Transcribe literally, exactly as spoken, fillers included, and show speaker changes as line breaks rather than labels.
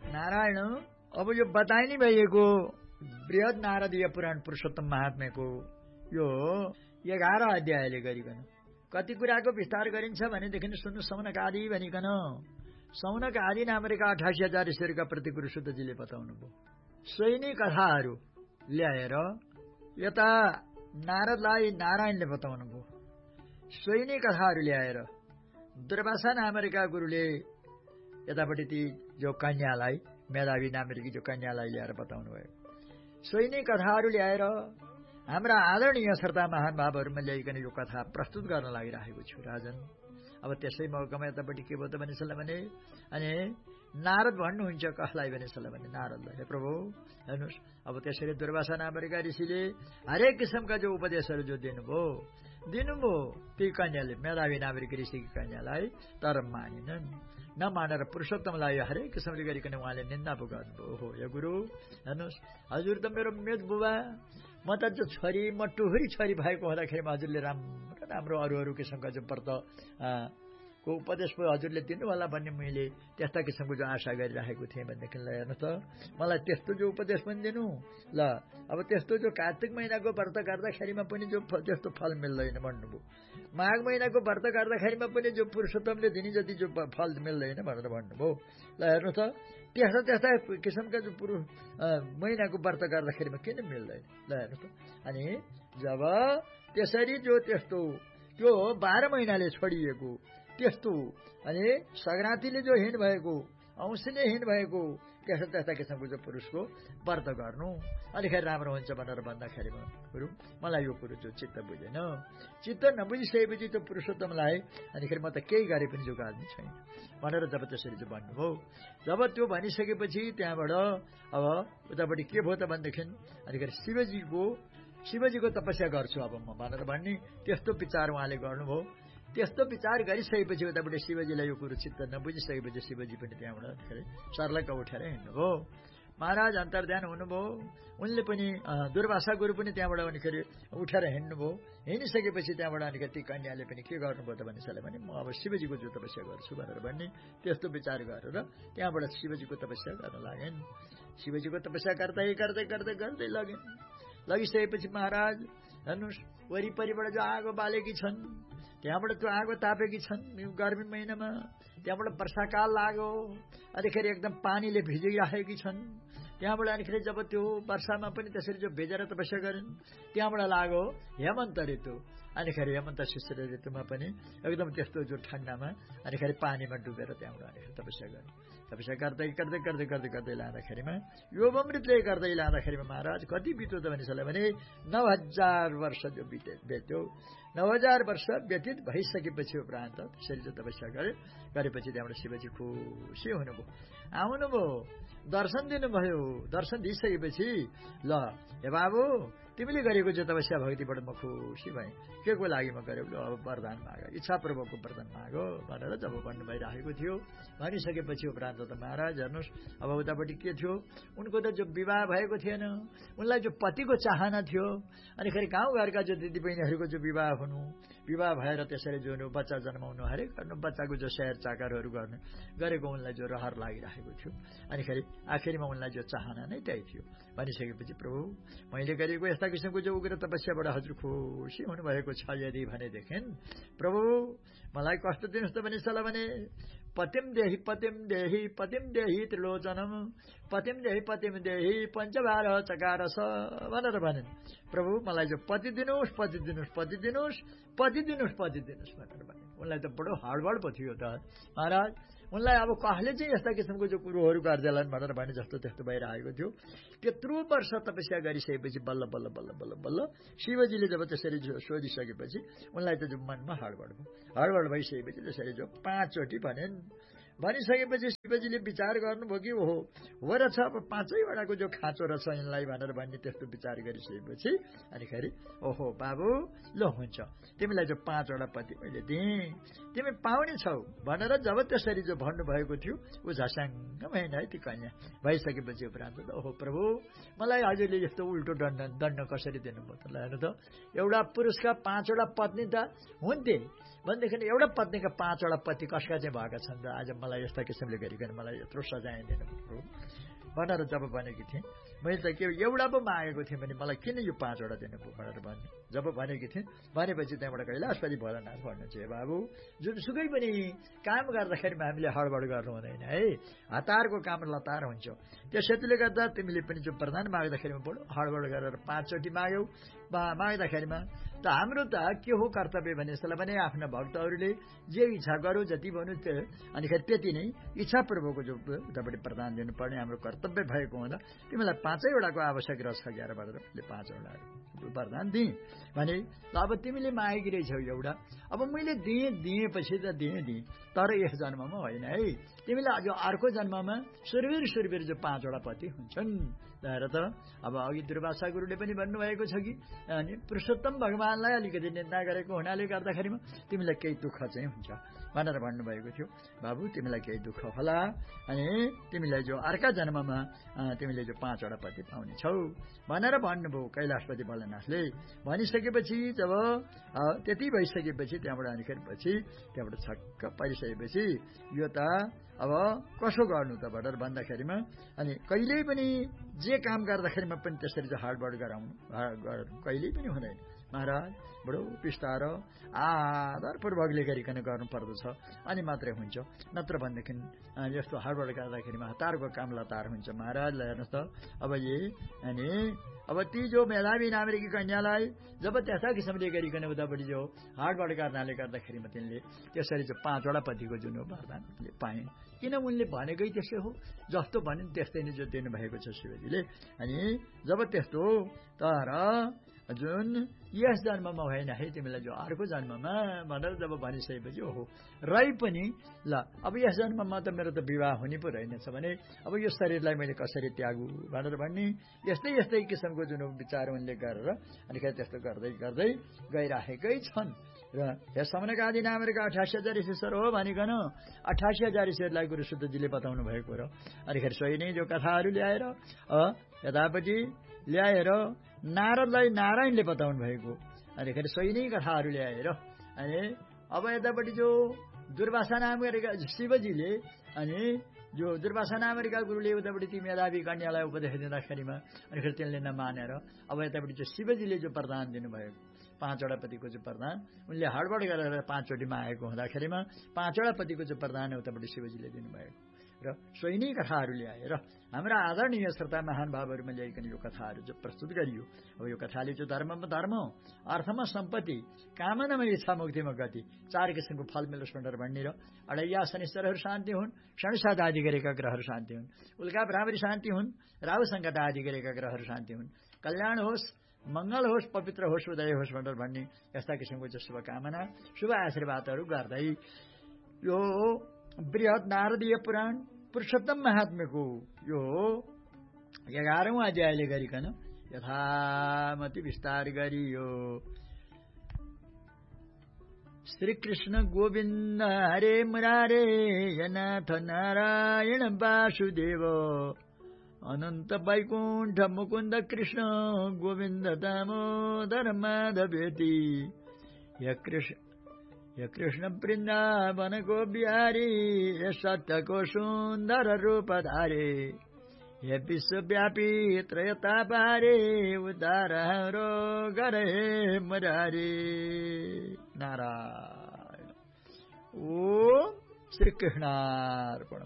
नारायण अब यो बताइ नै भइएको बृहद नारदीय पुराण पुरुषोत्तम महात्म्यको यो एघार अध्यायले गरिकन कति कुराको विस्तार गरिन्छ भनेदेखि सुन्नु सौनक आदि भनिकन सौनक आदि नामरेका अठासी हजार ईश्वरका प्रति गुरु शुद्धजीले बताउनु भयो। सोही नै कथाहरू ल्याएर यता नारदलाई नारायणले बताउनु भयो। सोही नै कथाहरू ल्याएर दुर्वासा नामरेका गुरुले यतापट्टि ती जो कन्यालाई मेधावी नामरेकी जो कन्यालाई ल्याएर बताउनु भयो। सोही नै कथाहरू ल्याएर हाम्रा आदरणीय श्रद्धा महानुभावहरूमा ल्याइकन यो कथा प्रस्तुत गर्न लागिरहेको छु राजन। अब त्यसै मौकामा यतापट्टि के भयो त भनेछन् भने अनि नारद भन्नुहुन्छ कसलाई भनेछन् भने नारदलाई, हे प्रभु हेर्नुहोस् अब त्यसरी दुर्वासा नामरेका ऋषिले हरेक किसिमका जो उपदेशहरू जो दिनुभयो दिनुभयो ती कन्याले मेधावी नामरेकी ऋषिकी कन्यालाई तर मानिनन्। नमानेर पुरुषोत्तमलाई हरेक किसिमले गरिकन उहाँले निन्दा पो गर्नुभयो। हो यो गुरु हेर्नुहोस् हजुर त मेरो मेद बुबा म त जो छोरी म टुहुरी छोरी भएको हुँदाखेरि हजुरले राम्रो राम्रो अरू अरू किसिमका जो व्रत को उपदेश पो हजुरले दिनु होला भन्ने मैले त्यस्ता किसिमको जो आशा गरिरहेको थिएँ भनेदेखि ल हेर्नु त मलाई त्यस्तो जो उपदेश पनि दिनु ल। अब त्यस्तो जो कार्तिक महिनाको व्रत गर्दाखेरिमा पनि जो त्यस्तो फल मिल्दैन भन्नुभयो, माघ महिनाको व्रत गर्दाखेरिमा पनि जो पुरुषोत्तमले दिने जति जो फल मिल्दैन भनेर भन्नुभयो। ल हेर्नु त त्यस्ता त्यस्ता किसिमका जो पुरुष महिनाको व्रत गर्दाखेरिमा किन मिल्दैन ल हेर्नु त। अनि जब त्यसरी जो त्यस्तो त्यो बाह्र महिनाले छोडिएको त्यस्तो अनि सग्राँतीले जो हिँड भएको औँसीले हिँड भएको त्यस्ता त्यस्ता किसिमको जो पुरुषको व्रत गर्नु अलिकति राम्रो हुन्छ भनेर भन्दाखेरि गुरु मलाई यो कुरो जो चित्त बुझेन। चित्त नबुझिसकेपछि त्यो पुरुषोत्तमलाई अनिखेरि म त केही गरे पनि जो गाल्ने छैन भनेर जब त्यसरी चाहिँ भन्नुभयो। जब त्यो भनिसकेपछि त्यहाँबाट अब उतापट्टि के भयो त भनेदेखि अनिखेरि शिवजीको शिवजीको तपस्या गर्छु अब म भनेर भन्ने त्यस्तो विचार उहाँले गर्नुभयो। त्यस्तो विचार गरिसकेपछि उतापट्टि शिवजीलाई यो कुरो चित्त नबुझिसकेपछि शिवजी पनि त्यहाँबाट सर्लक्क उठेर हिँड्नुभयो। महाराज अन्तर्ध्यान हुनुभयो। उनले पनि दुर्वासा गुरु पनि त्यहाँबाट अनिखेरि उठेर हिँड्नुभयो। हिँडिसकेपछि त्यहाँबाट अनिखेरि ती कन्याले पनि के गर्नुभयो त भनिसले भने म अब शिवजीको जो तपस्या गर्छु भनेर भन्ने त्यस्तो विचार गरेर त्यहाँबाट शिवजीको तपस्या गर्न लागेन्। शिवजीको तपस्या गर्दै गर्दै गर्दै गर्दै लगिन्। लगिसकेपछि महाराज हेर्नुहोस् वरिपरिबाट जो आगो बालेकी छन् त्यहाँबाट त्यो आगो तापेकी छन् गर्मी महिनामा। त्यहाँबाट वर्षाकाल लाग्यो अनिखेरि एकदम पानीले भिजिराखेकी छन्। त्यहाँबाट अनिखेरि जब त्यो वर्षामा पनि त्यसरी जो भिजेर तपस्या गरिन् त्यहाँबाट लाग्यो हेमन्त ऋतु। अनिखेरि हेमन्त शिशिर ऋतुमा पनि एकदम त्यस्तो जो ठण्डामा अनिखेरि पानीमा डुबेर त्यहाँबाट अनिखेरि तपस्या गरिन्। तपस्या गर्दै गर्दै गर्दै गर्दै गर्दै लाँदाखेरिमा योगमृतले गर्दै लाँदाखेरिमा महाराज कति बित्यो त भनिसले भने नौ हजार वर्ष जो बिते बेच्यो। नौ हजार वर्ष व्यतीत भइसकेपछि उपरान्त त्यसरी जो तपस्या गरे गरेपछि त्यहाँबाट शिवजी खुसी हुनुभयो। आउनुभयो दर्शन दिनुभयो। दर्शन दिइसकेपछि ल हे बाबु तिमीले गरेको जो तपस्या भक्तिबाट म खुसी भएँ। के को लागि म गरेको अब वरदान माग इच्छा पूर्वकको वरदान मागो भनेर जब भन्नु भइरहेको थियो। भनिसकेपछि उपरान्त त महाराज हेर्नुहोस् अब उतापट्टि के थियो उनको त जो विवाह भएको थिएन उनलाई जो पतिको चाहना थियो अनिखेरि गाउँघरका जो दिदीबहिनीहरूको जो विवाह हुनु विवाह भएर त्यसरी जो बच्चा जन्माउनु हरेक गर्नु बच्चाको जो स्याहार चाकरहरू गर्ने गरेको उनलाई जो रहर लागिरहेको थियो। अनिखेरि आखिरमा उनलाई जो चाहना नै त्यही थियो। भनिसकेपछि प्रभु मैले गरेको यस्ता किसिमको जो उग्र तपस्याबाट हजुर खुसी हुनुभएको छ यदि भनेदेखि प्रभु मलाई कष्ट दिनुहोस् त भनिसला भने पतिम देहि पतिम देहि पतिम देहि त्रिलोचनम पतिम देहि पतिम देहि पञ्चबार चकारस भनेर भनिन्। प्रभु मलाई जो पति दिनुहोस् पति दिनुहोस् पति दिनुहोस् पति दिनुहोस् पति दिनुहोस् भनेर भने उनलाई त बडो हडबड पो थियो त महाराज। उनलाई अब कसले चाहिँ यस्ता किसिमको जो कुरोहरू गर्दैलान् भनेर भने जस्तो त्यस्तो भइरहेको थियो। त्यत्रो वर्ष तपस्या गरिसकेपछि बल्ल बल्ल बल्ल बल्ल बल्ल शिवजीले जब त्यसरी सोधिसकेपछि उनलाई त जो मनमा हडबड भयो। हडबड भइसकेपछि त्यसरी जो पाँचचोटि भनेन्। भनिसकेपछि शिवजीले विचार गर्नुभयो कि ओहो हो रहेछ अब पाँचैवटाको जो खाँचो रहेछ यिनलाई भनेर भन्ने त्यस्तो विचार गरिसकेपछि अनिखेरि ओहो बाबु ल हुन्छ तिमीलाई जो पाँचवटा पति मैले दिएँ तिमी पाउने छौ भनेर जब त्यसरी जो भन्नुभएको थियो ऊ झस्याङ्ग भएन है ती कन्या। भइसकेपछि उपरान्त त ओहो प्रभु मलाई हजुरले यस्तो उल्टो दण्ड दण्ड कसरी दिनुभयो त ल हेर्नु त एउटा पुरुषका पाँचवटा पत्नी त हुन्थे भनेदेखि एउटा पत्नीका पाँचवटा पति कसका चाहिँ भएका छन् र आज मलाई यस्ता किसिमले गरिकन मलाई यत्रो सजाय दिनु भनेर जब भनेकी थिएँ, मैले त के एउटा पो मागेको थिएँ भने मलाई किन यो पाँचवटा दिनुभयो भनेर भन्ने जब भनेकी थिएँ, भनेपछि त्यहाँबाट कैलाशपति भोलानाथ भन्नुहुन्छ, हे बाबु जुनसुकै पनि काम गर्दाखेरिमा हामीले हडबड गर्नु हुँदैन है, हतारको काम लतार हुन्छ। त्यसैले गर्दा तिमीले पनि जो प्रधान माग्दाखेरिमा बडो हडबड गरेर पाँचचोटि माग्यौ, माग्दाखेरिमा त हाम्रो त के हो कर्तव्य भने यसलाई भने आफ्ना भक्तहरूले जे इच्छा गरौँ जति भन्नु त्यो अनिखेरि त्यति नै इच्छापूर्वकको जो उतापट्टि प्रदान दिनुपर्ने हाम्रो कर्तव्य भएको हुँदा तिमीलाई पाँचैवटाको आवश्यक रहेछ ग्यार बाह्र पाँचवटा वरदान दिएँ भने अब तिमीले मागेकी रहेछौ एउटा, अब मैले दिएँ दिएपछि त दिएँ दिएँ तर यस जन्ममा होइन है, तिमीलाई अझ अर्को जन्ममा सुरवीर सुरवीर जो पाँचवटा पति हुन्छन् तर त अब अघि दुर्वासा गुरुले पनि भन्नुभएको छ कि अनि पुरुषोत्तम भगवानलाई अलिकति निन्दा गरेको हुनाले गर्दाखेरिमा तिमीलाई केही दुःख चाहिँ हुन्छ भनेर भन्नुभएको थियो। बाबु तिमीलाई केही दुःख होला अनि तिमीलाई जो अर्का जन्ममा तिमीले जो पाँचवटा पति पाउने छौ भनेर भन्नुभयो कैलाशपति भोलेनाथले। भनिसकेपछि जब त्यति भइसकेपछि त्यहाँबाट अनिखेर पछि त्यहाँबाट छक्क परिसकेपछि यो त अब कसो गर्नु त भनेर भन्दाखेरिमा अनि कहिल्यै पनि जे काम गर्दाखेरिमा पनि त्यसरी चाहिँ हाडबड गराउनु कहिल्यै पनि हुँदैन महाराज, बडो बिस्तारो आदरपूर्वकले गरिकन गर्नुपर्दछ अनि मात्रै हुन्छ, नत्र भनेदेखि यस्तो हडबड गर्दाखेरिमा हतारको काम लतार हुन्छ महाराजलाई। हेर्नुहोस् त अब यही अनि अब ती जो मेधावी नागरिकी कन्यालाई जब त्यस्ता किसिमले गरिकन उतापट्टि जो हाडबड गर्नाले गर्दाखेरिमा तिनले त्यसरी चाहिँ पाँचवटा पतिको जुन वरदान पाए, किन उनले भनेकै त्यसै हो जस्तो भने त्यस्तै नै जो दिनुभएको छ शिवजीले। अनि जब त्यस्तो तर जुन यस जन्ममा होइन है तिमीलाई जो अर्को जन्ममा भनेर जब भनिसकेपछि ओहो रै पनि ल अब यस जन्ममा त मेरो त विवाह हुने पो रहेनछ भने अब यो शरीरलाई मैले कसरी त्यागु भनेर भन्ने यस्तै यस्तै किसिमको जुन विचार उनले गरेर अनि त्यस्तो गर्दै गर्दै गइराखेकै छन्। र यस समनकादि नामका अठासी हजार ईश्वर हो भनिकन अठासी हजार ईश्वरलाई गुरु शुद्धजीले बताउनु भएको र अनिखेर सोही नै जो कथाहरू ल्याएर यतापट्टि ल्याएर नारदलाई नारायणले बताउनु भएको अनिखेर सोही नै कथाहरू ल्याएर अनि अब यतापट्टि जो दुर्वासा नाम गरेका शिवजीले अनि जो दुर्वासा नाम गरेका गुरुले उतापट्टि ती मेधावी कन्यालाई उपदेश दिँदाखेरिमा अनिखेर त्यसले नमानेर अब यतापट्टि जो शिवजीले जो प्रदान दिनुभएको पाँचवटा पतिको जो प्रदान उनले हडबड गरेर पाँचचोटि मागेको हुँदाखेरिमा पाँचवटा पतिको जो प्रदान उतापट्टि शिवजीले दिनुभएको र सोही नै कथाहरू ल्याएर हाम्रा आदरणीय श्रोता महान भावहरूमा ल्याइकन यो कथाहरू जो प्रस्तुत गरियो। अब यो कथाले जो धर्ममा धर्म, अर्थमा सम्पत्ति, कामनामा इच्छा, मुक्तिमा गति चार किसिमको फल मिलोस् भनेर भन्ने र अढैया शनिश्चरहरू शान्ति हुन्, षणसाद आदि गरेका ग्रहहरू शान्ति हुन्, उल्का भ्रामरी शान्ति हुन्, राहु सङ्कट आदि गरेका ग्रहहरू शान्ति हुन्, कल्याण होस्, मंगल होस्, पवित्र होस्, उदय होस् भनेर भन्ने यस्ता किसिमको जो शुभकामना शुभ आशीर्वादहरू गर्दै यो बृहत नारदीय पुराण पुरुषोत्तम महात्म्यको यो एघारौं अध्यायले गरिकन यथामति विस्तार गरियो। श्री कृष्ण गोविन्द हरे मुरारे नाथ नारायण वासुदेव अनन्त वैकुण्ठ मुकुन्द कृष्ण गोविन्द दामोदर माधवेति य कृष्ण य कृष्ण वृन्दावन को बिहारी य सत्यको सुन्दर रूप धारे य विश्वव्यापी त्रयतापारे उद्धार हाम्रो गरे मुरारी। नारायण। ओम श्री कृष्णार्पण।